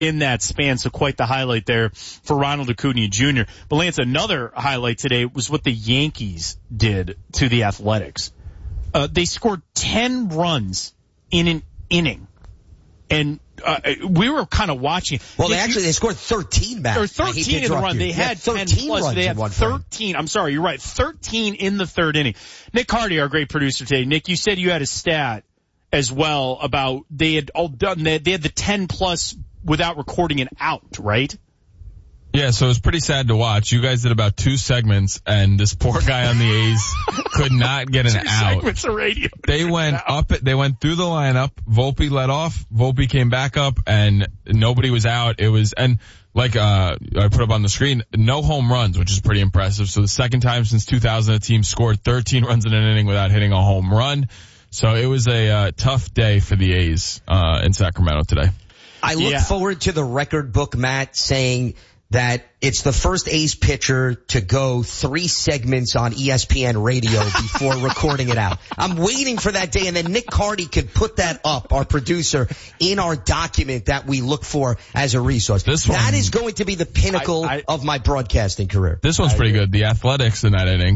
in that span, so quite the highlight there for Ronald Acuna Jr. But Lance, another highlight today was what the Yankees did to the Athletics. They scored 10 runs in an inning. And we were kind of watching. Well, they scored 13 back. Or 13 in the run. They had 13 plus. They had 13. I'm sorry, you're right. 13 in the third inning. Nick Hardy, our great producer today. Nick, you said you had a stat as well about they had all done. They had the 10 plus without recording an out, right? Yeah, so it was pretty sad to watch. You guys did about 2 segments, and this poor guy on the A's could not get an out. 2 segments of radio. They went they went through the lineup. Volpe led off. Volpe came back up, and nobody was out. It was, and like, I put up on the screen, no home runs, which is pretty impressive. So the second time since 2000 a team scored 13 runs in an inning without hitting a home run. So it was a tough day for the A's in Sacramento today. I look forward to the record book, Matt, saying that it's the first A's pitcher to go 3 segments on ESPN radio before recording it out. I'm waiting for that day, and then Nick Hardy could put that up, our producer, in our document that we look for as a resource. That is going to be the pinnacle of my broadcasting career. This one's pretty good. The Athletics in that inning,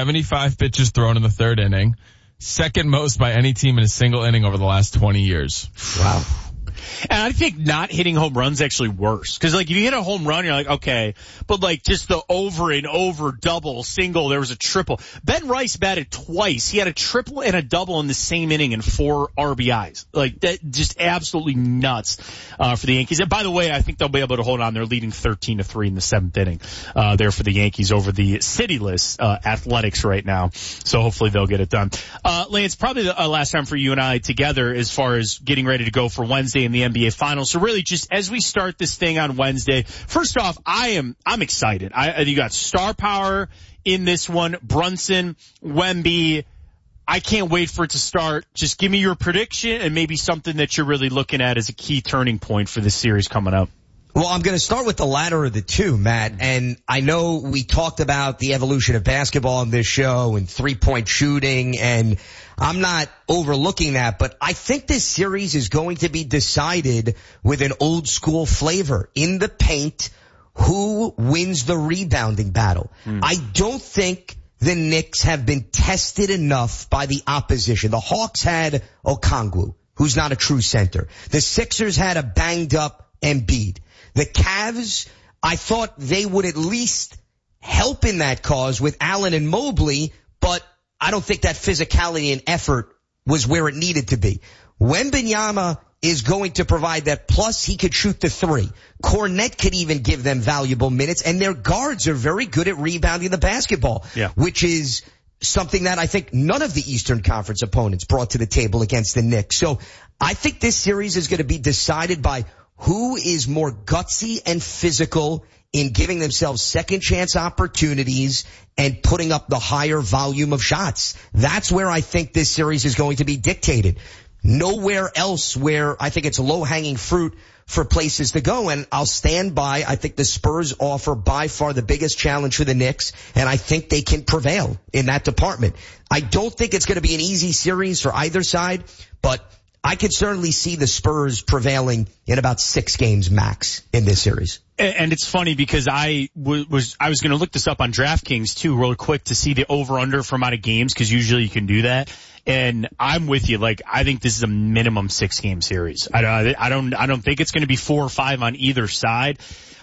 75 pitches thrown in the third inning, second most by any team in a single inning over the last 20 years. Wow. And I think not hitting home runs actually worse. Cause like if you hit a home run, you're like, okay. But like just the over and over double, single, there was a triple. Ben Rice batted twice. He had a triple and a double in the same inning and 4 RBIs. Like that, just absolutely nuts, for the Yankees. And by the way, I think they'll be able to hold on. They're leading 13-3 in the 7th inning, there for the Yankees over the cityless, Athletics right now. So hopefully they'll get it done. Lance, probably the last time for you and I together as far as getting ready to go for Wednesday in the NBA Finals. So really just as we start this thing on Wednesday, first off, I'm excited. You got star power in this one. Brunson, Wemby. I can't wait for it to start. Just give me your prediction and maybe something that you're really looking at as a key turning point for this series coming up. Well, I'm going to start with the latter of the two, Matt. And I know we talked about the evolution of basketball on this show and 3-point shooting, and I'm not overlooking that, but I think this series is going to be decided with an old school flavor. In the paint, who wins the rebounding battle? I don't think the Knicks have been tested enough by the opposition. The Hawks had Okongwu, who's not a true center. The Sixers had a banged up Embiid. The Cavs, I thought they would at least help in that cause with Allen and Mobley, but I don't think that physicality and effort was where it needed to be. Wembanyama is going to provide that, plus he could shoot the 3. Kornet could even give them valuable minutes, and their guards are very good at rebounding the basketball, which is something that I think none of the Eastern Conference opponents brought to the table against the Knicks. So I think this series is going to be decided by who is more gutsy and physical in giving themselves second chance opportunities and putting up the higher volume of shots. That's where I think this series is going to be dictated. Nowhere else where I think it's low-hanging fruit for places to go. And I'll stand by, I think the Spurs offer by far the biggest challenge for the Knicks, and I think they can prevail in that department. I don't think it's going to be an easy series for either side, but I could certainly see the Spurs prevailing in about 6 games max in this series. And it's funny because I was going to look this up on DraftKings too real quick to see the over-under for amount of games, because usually you can do that. And I'm with you. Like, I think this is a minimum 6-game series. I don't think it's going to be 4 or 5 on either side.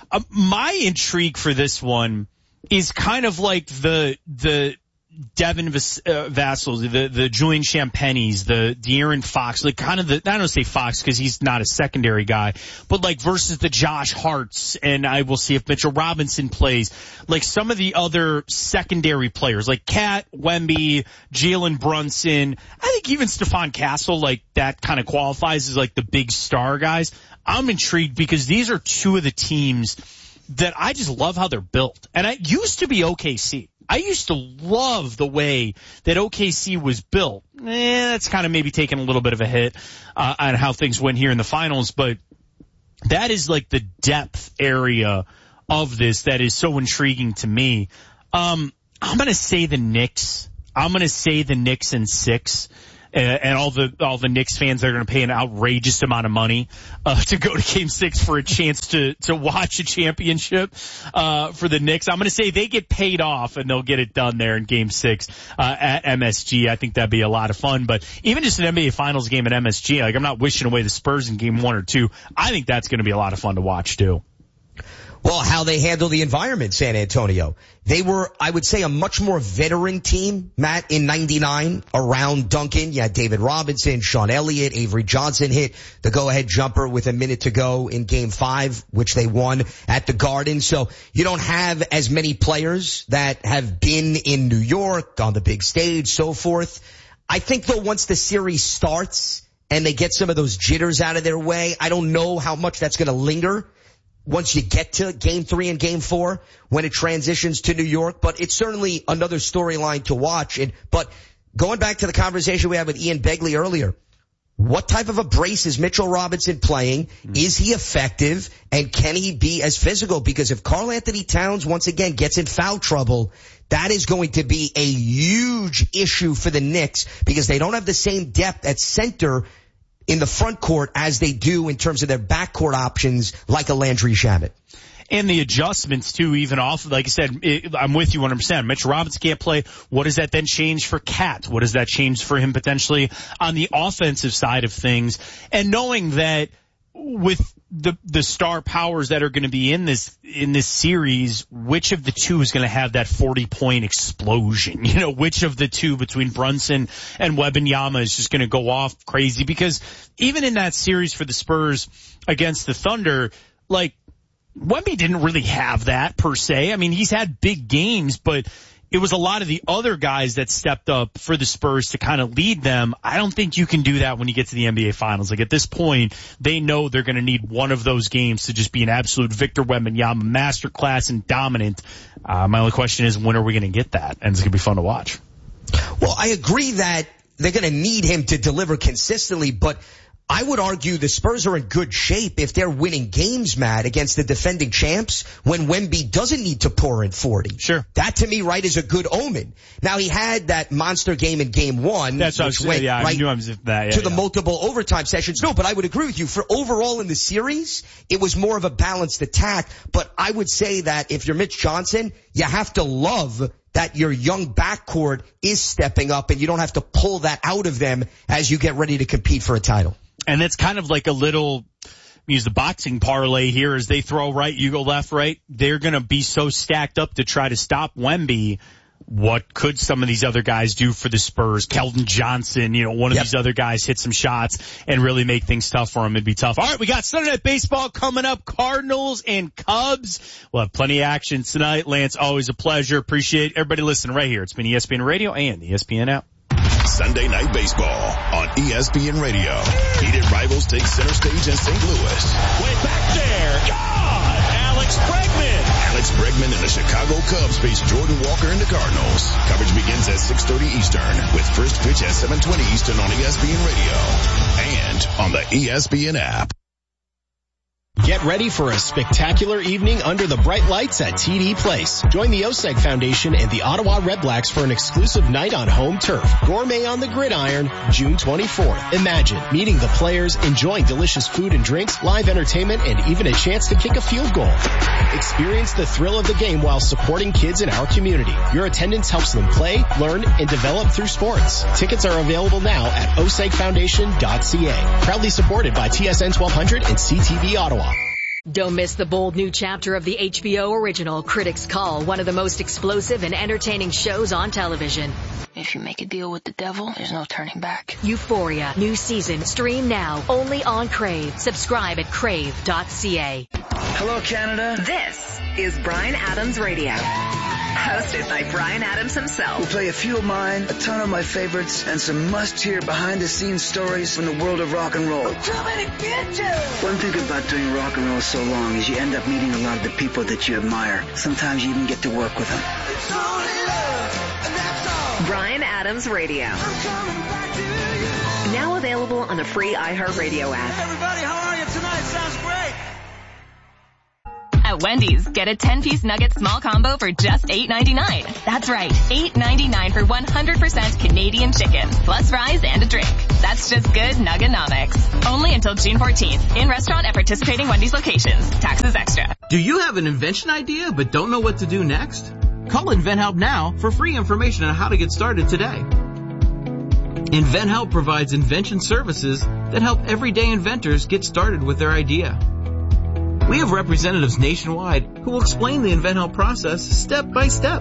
My intrigue for this one is kind of like the Devin Vassals, the Julian Champagnes, the De'Aaron Fox, like kind of I don't say Fox because he's not a secondary guy, but like versus the Josh Harts, and I will see if Mitchell Robinson plays, like some of the other secondary players, like Cat, Wemby, Jalen Brunson. I think even Stephon Castle, like that kind of qualifies as like the big star guys. I'm intrigued because these are 2 of the teams that I just love how they're built. And I used to be OKC. I used to love the way that OKC was built. That's kind of maybe taking a little bit of a hit on how things went here in the finals, but that is like the depth area of this that is so intriguing to me. I'm going to say the Knicks. I'm going to say the Knicks in 6. and all the Knicks fans are going to pay an outrageous amount of money to go to Game 6 for a chance to watch a championship for the Knicks. I'm going to say they get paid off and they'll get it done there in Game 6 at MSG. I think that'd be a lot of fun. But even just an NBA Finals game at MSG, like I'm not wishing away the Spurs in Game 1 or 2. I think that's going to be a lot of fun to watch too. Well, how they handle the environment, San Antonio. They were, I would say, a much more veteran team, Matt, in 99 around Duncan. You had David Robinson, Sean Elliott, Avery Johnson hit the go-ahead jumper with a minute to go in Game 5, which they won at the Garden. So you don't have as many players that have been in New York on the big stage, so forth. I think, though, once the series starts and they get some of those jitters out of their way, I don't know how much that's going to linger once you get to Game 3 and Game 4 when it transitions to New York. But it's certainly another storyline to watch. But going back to the conversation we had with Ian Begley earlier, what type of a brace is Mitchell Robinson playing? Is he effective? And can he be as physical? Because if Karl Anthony Towns once again gets in foul trouble, that is going to be a huge issue for the Knicks because they don't have the same depth at center in the front court as they do in terms of their backcourt options like a Landry Shamet. And the adjustments too, even off, like I said, I'm with you 100%. Mitch Robinson can't play. What does that then change for Cat? What does that change for him potentially on the offensive side of things? And knowing that with the star powers that are going to be in this series, which of the two is going to have that 40-point explosion? You know, which of the two between Brunson and Wembanyama is just going to go off crazy? Because even in that series for the Spurs against the Thunder, like, Wemby didn't really have that per se. I mean, he's had big games, but it was a lot of the other guys that stepped up for the Spurs to kind of lead them. I don't think you can do that when you get to the NBA Finals. Like at this point, they know they're going to need one of those games to just be an absolute Victor Wembanyama masterclass and dominant. My only question is, when are we going to get that? And it's going to be fun to watch. Well, I agree that they're going to need him to deliver consistently, but I would argue the Spurs are in good shape if they're winning games, Matt, against the defending champs when Wemby doesn't need to pour in 40. Sure. That to me, right, is a good omen. Now he had that monster game in Game 1. That's what I was saying. Yeah, I knew I was that. The multiple overtime sessions. No, but I would agree with you. For overall in the series, it was more of a balanced attack. But I would say that if you're Mitch Johnson, you have to love that your young backcourt is stepping up and you don't have to pull that out of them as you get ready to compete for a title. And it's kind of like a little, use the boxing parlay here as they throw right, you go left, right. They're going to be so stacked up to try to stop Wemby. What could some of these other guys do for the Spurs? Keldon Johnson, you know, one of these other guys hit some shots and really make things tough for him. It'd be tough. All right, we got Sunday Night Baseball coming up. Cardinals and Cubs. We'll have plenty of action tonight. Lance, always a pleasure. Appreciate everybody listening right here. It's been ESPN Radio and the ESPN app. Sunday Night Baseball on ESPN Radio. Heated rivals take center stage in St. Louis. Way back there. God! Alex Bregman. Alex Bregman and the Chicago Cubs face Jordan Walker and the Cardinals. Coverage begins at 6:30 Eastern with first pitch at 7:20 Eastern on ESPN Radio and on the ESPN app. Get ready for a spectacular evening under the bright lights at TD Place. Join the OSEG Foundation and the Ottawa Redblacks for an exclusive night on home turf. Gourmet on the gridiron, June 24th. Imagine meeting the players, enjoying delicious food and drinks, live entertainment, and even a chance to kick a field goal. Experience the thrill of the game while supporting kids in our community. Your attendance helps them play, learn, and develop through sports. Tickets are available now at osegfoundation.ca. Proudly supported by TSN 1200 and CTV Ottawa. Don't miss the bold new chapter of the HBO original Critics Call, one of the most explosive and entertaining shows on television. If you make a deal with the devil, there's no turning back. Euphoria, new season, stream now, only on Crave. Subscribe at crave.ca. Hello, Canada. This is Bryan Adams Radio. Hosted by Bryan Adams himself. We'll play a few of mine, a ton of my favorites, and some must-hear behind-the-scenes stories from the world of rock and roll. I'm coming to get you! One thing about doing rock and roll so long is you end up meeting a lot of the people that you admire. Sometimes you even get to work with them. It's only love, and that's all. Bryan Adams Radio. I'm coming back to you. Now available on the free iHeartRadio app. Everybody, how are you tonight? Sounds great. At Wendy's, get a 10-piece nugget small combo for just $8.99. That's right, $8.99 for 100% Canadian chicken, plus fries and a drink. That's just good Nuggenomics. Only until June 14th. In restaurant at participating Wendy's locations. Taxes extra. Do you have an invention idea but don't know what to do next? Call InventHelp now for free information on how to get started today. InventHelp provides invention services that help everyday inventors get started with their idea. We have representatives nationwide who will explain the InventHelp process step by step.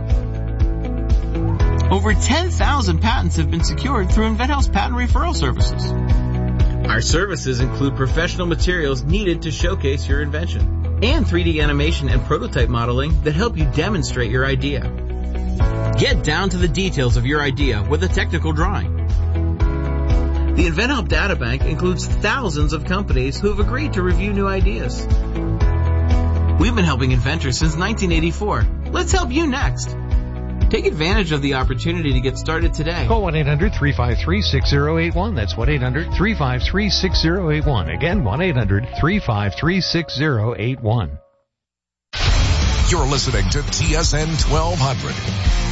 Over 10,000 patents have been secured through InventHelp's patent referral services. Our services include professional materials needed to showcase your invention and 3D animation and prototype modeling that help you demonstrate your idea. Get down to the details of your idea with a technical drawing. The InventHelp Databank includes thousands of companies who have agreed to review new ideas. We've been helping inventors since 1984. Let's help you next. Take advantage of the opportunity to get started today. Call 1-800-353-6081. That's 1-800-353-6081. Again, 1-800-353-6081. You're listening to TSN 1200.